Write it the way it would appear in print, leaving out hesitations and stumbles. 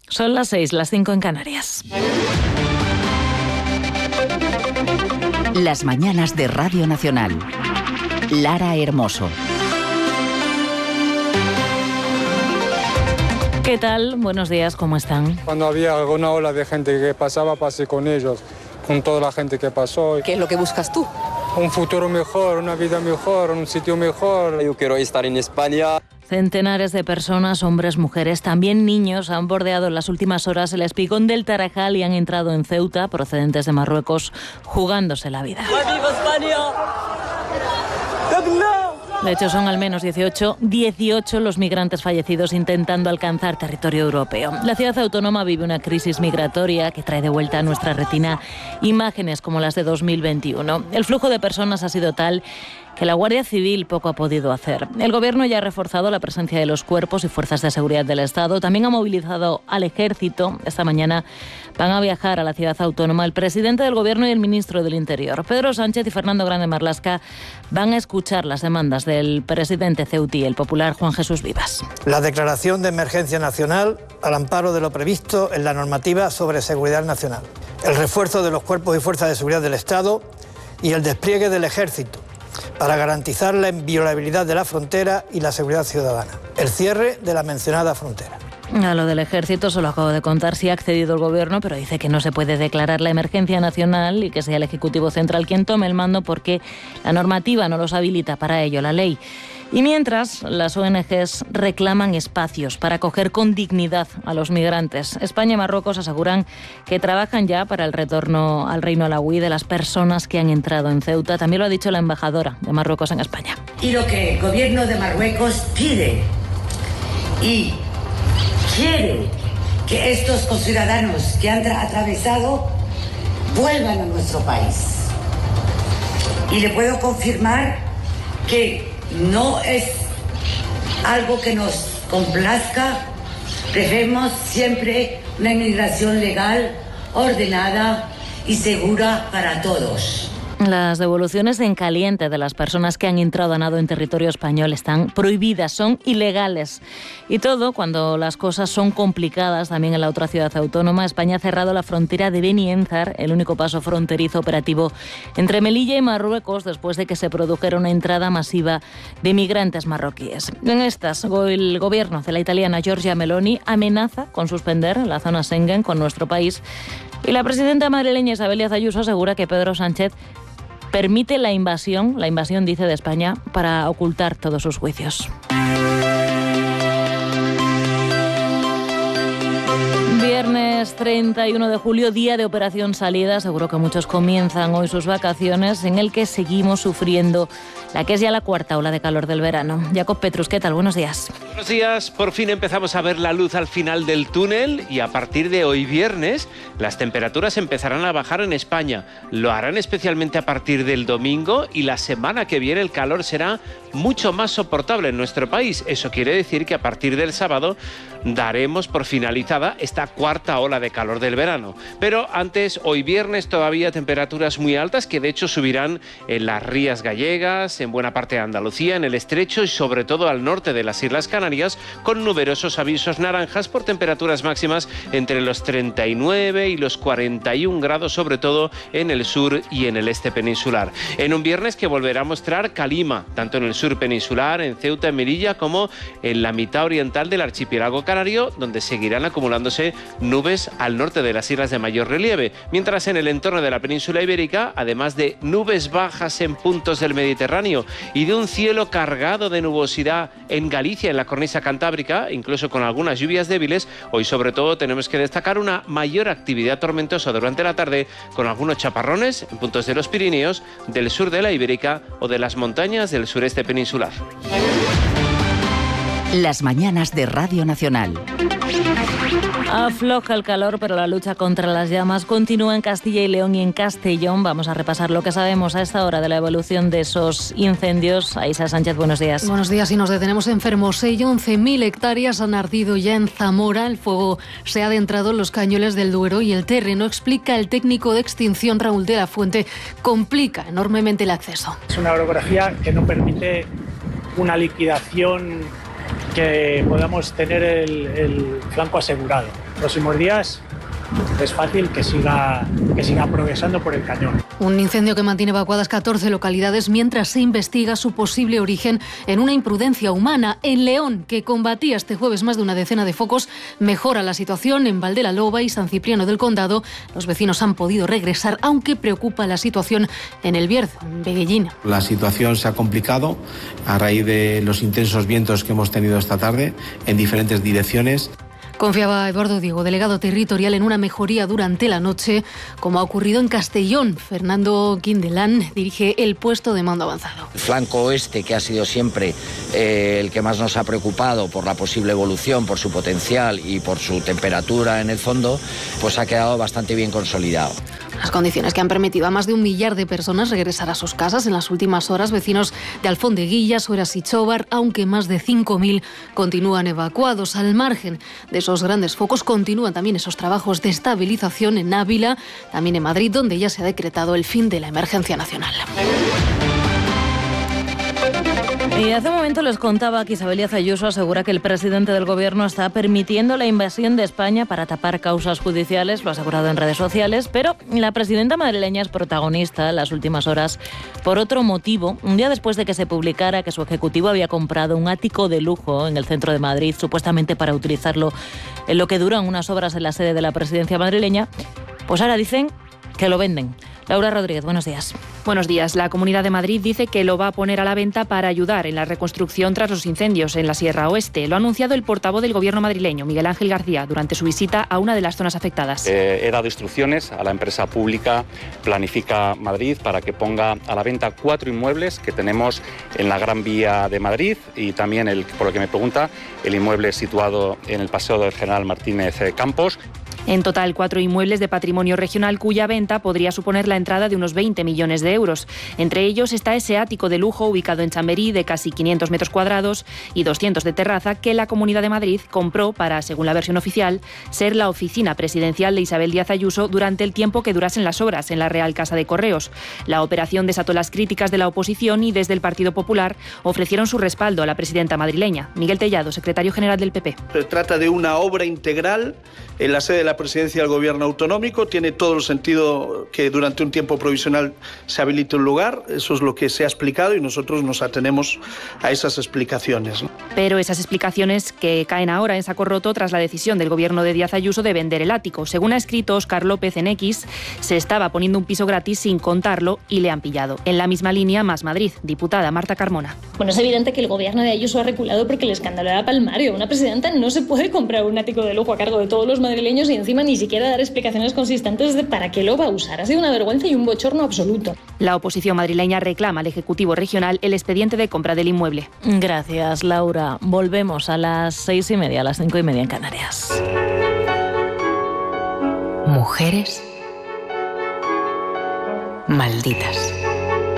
Son las 6, las 5 en Canarias. Las mañanas de Radio Nacional. Lara Hermoso. ¿Qué tal? Buenos días, ¿cómo están? Cuando había alguna ola de gente que pasaba, pasé con ellos, con toda la gente que pasó. ¿Qué es lo que buscas tú? Un futuro mejor, una vida mejor, un sitio mejor. Yo quiero estar en España. Centenares de personas, hombres, mujeres, también niños, han bordeado en las últimas horas el espigón del Tarajal y han entrado en Ceuta, procedentes de Marruecos, jugándose la vida. ¡Viva España! De hecho, son al menos 18 los migrantes fallecidos intentando alcanzar territorio europeo. La ciudad autónoma vive una crisis migratoria que trae de vuelta a nuestra retina imágenes como las de 2021. El flujo de personas ha sido tal que la Guardia Civil poco ha podido hacer. El Gobierno ya ha reforzado la presencia de los cuerpos y fuerzas de seguridad del Estado. También ha movilizado al Ejército. Esta mañana van a viajar a la ciudad autónoma el presidente del Gobierno y el ministro del Interior. Pedro Sánchez y Fernando Grande Marlaska van a escuchar las demandas del presidente ceutí, el popular Juan Jesús Vivas. La declaración de emergencia nacional al amparo de lo previsto en la normativa sobre seguridad nacional. El refuerzo de los cuerpos y fuerzas de seguridad del Estado y el despliegue del Ejército para garantizar la inviolabilidad de la frontera y la seguridad ciudadana. El cierre de la mencionada frontera. A lo del Ejército se lo acabo de contar, sí ha accedido el Gobierno, pero dice que no se puede declarar la emergencia nacional y que sea el Ejecutivo Central quien tome el mando porque la normativa no los habilita para ello, la ley. Y mientras, las ONGs reclaman espacios para acoger con dignidad a los migrantes. España y Marruecos aseguran que trabajan ya para el retorno al Reino Alauí de las personas que han entrado en Ceuta. También lo ha dicho la embajadora de Marruecos en España. Y lo que el Gobierno de Marruecos pide y quiere que estos conciudadanos que han atravesado vuelvan a nuestro país. Y le puedo confirmar que no es algo que nos complazca. Preferimos siempre una inmigración legal, ordenada y segura para todos. Las devoluciones en caliente de las personas que han entrado a nado en territorio español están prohibidas, son ilegales. Y todo cuando las cosas son complicadas. También en la otra ciudad autónoma, España ha cerrado la frontera de Beni Enzar, el único paso fronterizo operativo entre Melilla y Marruecos, después de que se produjera una entrada masiva de migrantes marroquíes. En estas, el gobierno de la italiana Giorgia Meloni amenaza con suspender la zona Schengen con nuestro país. Y la presidenta madrileña Isabel Díaz Ayuso asegura que Pedro Sánchez permite la invasión, dice, de España para ocultar todos sus juicios. Viernes 31 de julio, día de Operación Salida. Seguro que muchos comienzan hoy sus vacaciones, en el que seguimos sufriendo la que es ya la cuarta ola de calor del verano. Jacob Petrus, ¿qué tal? Buenos días. Buenos días. Por fin empezamos a ver la luz al final del túnel y a partir de hoy viernes las temperaturas empezarán a bajar en España. Lo harán especialmente a partir del domingo y la semana que viene el calor será mucho más soportable en nuestro país. Eso quiere decir que a partir del sábado daremos por finalizada esta cuarta ola de calor del verano. Pero antes, hoy viernes, todavía temperaturas muy altas que de hecho subirán en las Rías Gallegas, en buena parte de Andalucía, en el Estrecho y sobre todo al norte de las Islas Canarias, con numerosos avisos naranjas por temperaturas máximas entre los 39 y los 41 grados, sobre todo en el sur y en el este peninsular. En un viernes que volverá a mostrar calima, tanto en el sur peninsular, en Ceuta, en Melilla, como en la mitad oriental del archipiélago canario, donde seguirán acumulándose nubes al norte de las islas de mayor relieve, mientras en el entorno de la península ibérica, además de nubes bajas en puntos del Mediterráneo y de un cielo cargado de nubosidad en Galicia, en la cornisa cantábrica, incluso con algunas lluvias débiles, hoy sobre todo tenemos que destacar una mayor actividad tormentosa durante la tarde, con algunos chaparrones en puntos de los Pirineos, del sur de la Ibérica o de las montañas del sureste peninsular. Las mañanas de Radio Nacional. Afloja el calor, pero la lucha contra las llamas continúa en Castilla y León y en Castellón. Vamos a repasar lo que sabemos a esta hora de la evolución de esos incendios. Aisa Sánchez, buenos días. Buenos días, y nos detenemos en Fermoselle. 11.000 hectáreas han ardido ya en Zamora. El fuego se ha adentrado en los cañones del Duero y el terreno, explica el técnico de extinción Raúl de la Fuente, complica enormemente el acceso. Es una orografía que no permite una liquidación que podamos tener el flanco asegurado. Próximos días es fácil que siga progresando por el cañón. Un incendio que mantiene evacuadas 14 localidades mientras se investiga su posible origen en una imprudencia humana. En León, que combatía este jueves más de una decena de focos, mejora la situación. En Valdelaloba y San Cipriano del Condado, los vecinos han podido regresar, aunque preocupa la situación en El Bierzo, en Veguellín. La situación se ha complicado a raíz de los intensos vientos que hemos tenido esta tarde en diferentes direcciones. Confiaba Eduardo Diego, delegado territorial, en una mejoría durante la noche, como ha ocurrido en Castellón. Fernando Quindelán dirige el puesto de mando avanzado. El flanco oeste, que ha sido siempre el que más nos ha preocupado por la posible evolución, por su potencial y por su temperatura en el fondo, pues ha quedado bastante bien consolidado. Las condiciones que han permitido a más de 1 millar de personas regresar a sus casas en las últimas horas. Vecinos de Alfondeguilla, Sueras y Chobar, aunque más de 5.000 continúan evacuados. Al margen de esos grandes focos, continúan también esos trabajos de estabilización en Ávila, también en Madrid, donde ya se ha decretado el fin de la emergencia nacional. Y hace un momento les contaba que Isabel Díaz Ayuso asegura que el presidente del Gobierno está permitiendo la invasión de España para tapar causas judiciales, lo ha asegurado en redes sociales, pero la presidenta madrileña es protagonista en las últimas horas por otro motivo. Un día después de que se publicara que su ejecutivo había comprado un ático de lujo en el centro de Madrid, supuestamente para utilizarlo en lo que duran unas obras en la sede de la presidencia madrileña, pues ahora dicen que lo venden. Laura Rodríguez, buenos días. Buenos días. La Comunidad de Madrid dice que lo va a poner a la venta para ayudar en la reconstrucción tras los incendios en la Sierra Oeste. Lo ha anunciado el portavoz del Gobierno madrileño, Miguel Ángel García, durante su visita a una de las zonas afectadas. He dado instrucciones a la empresa pública Planifica Madrid para que ponga a la venta 4 inmuebles que tenemos en la Gran Vía de Madrid y también, por lo que me pregunta, el inmueble situado en el Paseo del General Martínez Campos. En total, 4 inmuebles de patrimonio regional cuya venta podría suponer la entrada de unos 20 millones de euros. Entre ellos está ese ático de lujo ubicado en Chamberí de casi 500 metros cuadrados y 200 de terraza que la Comunidad de Madrid compró para, según la versión oficial, ser la oficina presidencial de Isabel Díaz Ayuso durante el tiempo que durasen las obras en la Real Casa de Correos. La operación desató las críticas de la oposición y desde el Partido Popular ofrecieron su respaldo a la presidenta madrileña. Miguel Tellado, secretario general del PP. Se trata de una obra integral en la sede de la presidencia del Gobierno autonómico. Tiene todo el sentido que durante un tiempo provisional se habilite un lugar. Eso es lo que se ha explicado y nosotros nos atenemos a esas explicaciones, ¿no? Pero esas explicaciones que caen ahora en saco roto tras la decisión del Gobierno de Díaz Ayuso de vender el ático. Según ha escrito Óscar López en X, se estaba poniendo un piso gratis sin contarlo y le han pillado. En la misma línea, Más Madrid, diputada Marta Carmona. Bueno, es evidente que el Gobierno de Ayuso ha reculado porque el escándalo era palmario. Una presidenta no se puede comprar un ático de lujo a cargo de todos los madrileños y encima ni siquiera dar explicaciones consistentes de para qué lo va a usar. Ha sido una vergüenza y un bochorno absoluto. La oposición madrileña reclama al Ejecutivo Regional el expediente de compra del inmueble. Gracias, Laura. Volvemos a las 6:30, a las 5:30 en Canarias. Mujeres malditas.